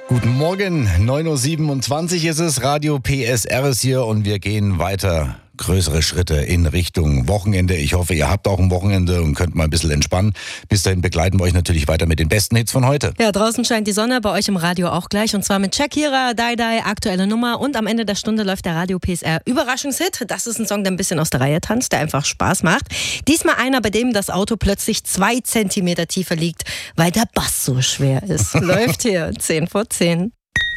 Guten Morgen, 9.27 Uhr ist es, Radio PSR ist hier und wir gehen weiter. Größere Schritte in Richtung Wochenende. Ich hoffe, ihr habt auch ein Wochenende und könnt mal ein bisschen entspannen. Bis dahin begleiten wir euch natürlich weiter mit den besten Hits von heute. Ja, draußen scheint die Sonne, bei euch im Radio auch gleich. Und zwar mit Shakira, Die Die, aktuelle Nummer. Und am Ende der Stunde läuft der Radio PSR Überraschungshit. Das ist ein Song, der ein bisschen aus der Reihe tanzt, der einfach Spaß macht. Diesmal einer, bei dem das Auto plötzlich 2 Zentimeter tiefer liegt, weil der Bass so schwer ist. Läuft hier 10 vor 10.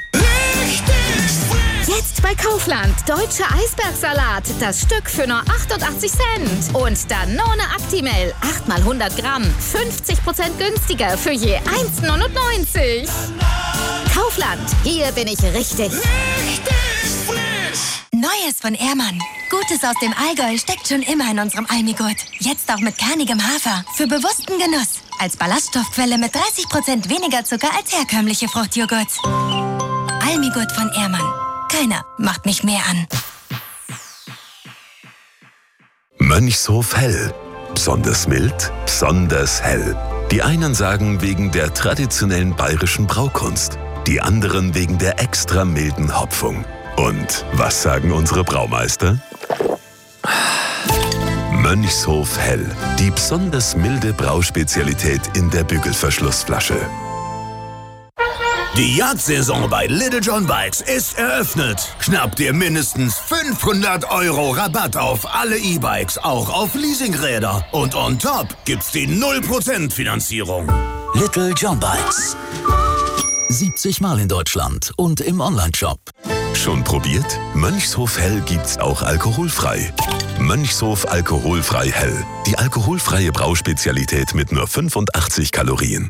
Jetzt bei Kaufland. Deutscher Eisbergsalat. Das Stück für nur 88 Cent. Und Danone Actimel. 8 mal 100 Gramm. 50% günstiger für je 1,99. Kaufland. Hier bin ich richtig. Neues von Ehrmann. Gutes aus dem Allgäu steckt schon immer in unserem Almigurt. Jetzt auch mit kernigem Hafer. Für bewussten Genuss. Als Ballaststoffquelle mit 30% weniger Zucker als herkömmliche Fruchtjoghurts. Almigurt von Ehrmann. Keiner macht mich mehr an. Mönchshof Hell. Besonders mild, besonders hell. Die einen sagen wegen der traditionellen bayerischen Braukunst, die anderen wegen der extra milden Hopfung. Und was sagen unsere Braumeister? Mönchshof Hell. Die besonders milde Brauspezialität in der Bügelverschlussflasche. Die Jagdsaison bei Little John Bikes ist eröffnet. Schnapp dir mindestens 500 € Rabatt auf alle E-Bikes, auch auf Leasingräder. Und on top gibt's die 0% Finanzierung. Little John Bikes. 70 Mal in Deutschland und im Onlineshop. Schon probiert? Mönchshof Hell gibt's auch alkoholfrei. Mönchshof Alkoholfrei Hell. Die alkoholfreie Brauspezialität mit nur 85 Kalorien.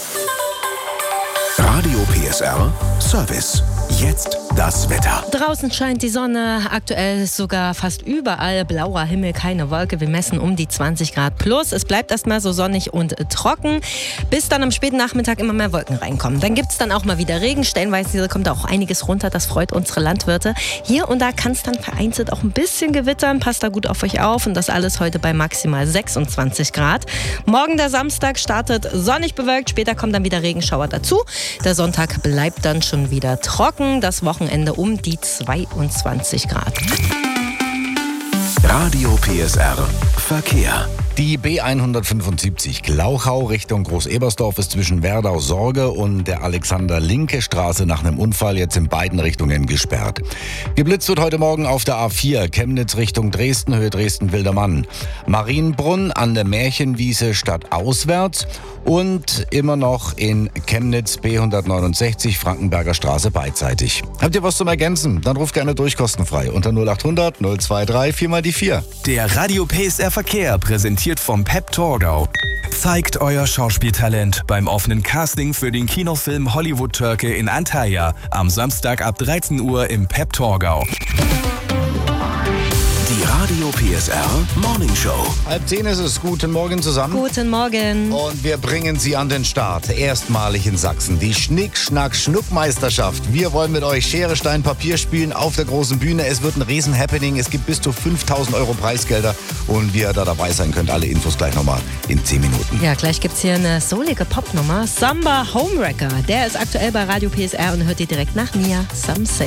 Radio PSR Service. Jetzt das Wetter. Draußen scheint die Sonne, aktuell sogar fast überall blauer Himmel, keine Wolke. Wir messen um die 20 Grad plus. Es bleibt erstmal so sonnig und trocken, bis dann am späten Nachmittag immer mehr Wolken reinkommen. Dann gibt es dann auch mal wieder Regen. Stellenweise kommt da auch einiges runter. Das freut unsere Landwirte. Hier und da kann es dann vereinzelt auch ein bisschen gewittern. Passt da gut auf euch auf. Und das alles heute bei maximal 26 Grad. Morgen der Samstag startet sonnig bewölkt. Später kommen dann wieder Regenschauer dazu. Der Sonntag bleibt dann schon wieder trocken. Das Wochenende um die 22 Grad. Radio PSR Verkehr. Die B175 Glauchau Richtung Groß-Ebersdorf ist zwischen Werdau-Sorge und der Alexander-Linke-Straße nach einem Unfall jetzt in beiden Richtungen gesperrt. Geblitzt wird heute Morgen auf der A4 Chemnitz Richtung Dresden, Höhe Dresden-Wildermann. Marienbrunn an der Märchenwiese stadtauswärts und immer noch in Chemnitz B169 Frankenberger Straße beidseitig. Habt ihr was zum Ergänzen? Dann ruft gerne durch kostenfrei unter 0800 023 4 mal die 4. Der Radio PSR Verkehr präsentiert vom Pep Torgau. Zeigt euer Schauspieltalent beim offenen Casting für den Kinofilm Hollywood Türke in Antalya am Samstag ab 13 Uhr im Pep Torgau. Die Radio PSR Morning Show. 9:30 ist es. Guten Morgen zusammen. Guten Morgen. Und wir bringen sie an den Start. Erstmalig in Sachsen. Die Schnick-Schnack-Schnuck-Meisterschaft. Wir wollen mit euch Schere, Stein, Papier spielen auf der großen Bühne. Es wird ein Riesen-Happening. Es gibt bis zu 5.000 € Preisgelder. Und wie ihr da dabei sein könnt, alle Infos gleich nochmal in 10 Minuten. Ja, gleich gibt's hier eine soulige Popnummer. Samba Homewrecker. Der ist aktuell bei Radio PSR und hört ihr direkt nach Nia. Some Say.